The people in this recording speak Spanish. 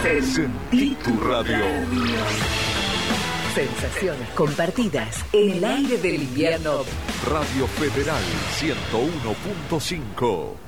Sentí tu radio. Sensaciones compartidas en el aire del invierno. Radio Federal 101.5.